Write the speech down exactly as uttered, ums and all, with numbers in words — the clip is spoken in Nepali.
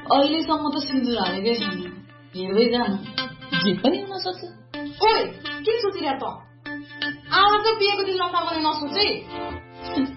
अहिलेसम्म त सिन्दुर हालेकै छैन, हेर्दै जानु, जे पनि हुन सक्छ। ओइ के सोचिरहेको त? आमा त बिहेको दिन लम्बा गर्ने नसोच है।